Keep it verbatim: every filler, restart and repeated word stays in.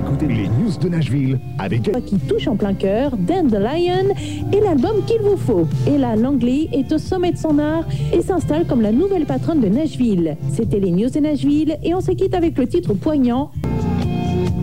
écoutez les news de Nashville avec... Qui touche en plein cœur, Dandelion et l'album qu'il vous faut. Ella Langley est au sommet de son art et s'installe comme la nouvelle patronne de Nashville. C'était les news de Nashville et on se quitte avec le titre poignant